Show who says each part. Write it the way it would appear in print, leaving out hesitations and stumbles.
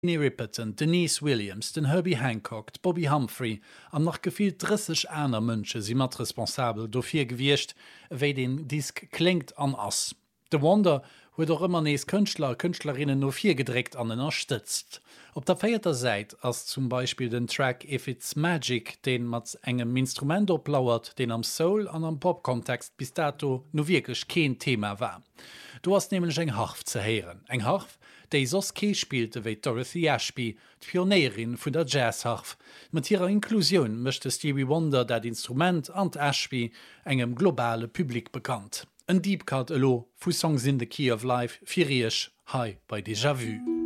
Speaker 1: Sidney Ripperton, Denise Williams, den Herbie Hancock, Bobby Humphrey an nach gefiel 30 aner Mënsche si mat responsabel dofir gewircht, wéi den Disk klingt an ass. De Wonder huet doch immer nees Künstlerkünstlerinnen no 4 gedrégt an den erstützt. Op der feierter Seit ass zum Beispiel den Track If It's Magic, den mat engem Instrument oplauert, den am Soul an am Popkontext bis dato no wirklich kein Thema war. Du hast nämlich eng Harf ze heieren. Eng Harf, déi sos Kee spielte wéi Dorothy Ashby, d'Pioneerin vun der Jazzharf. Mit ihrer Inklusion möchte Stevie Wonder dat Instrument an Ashby engem globale Publikum bekannt. Ein Deep Cut elo fu Songs in the Key of Life firiech Hi bei Déjà Vu.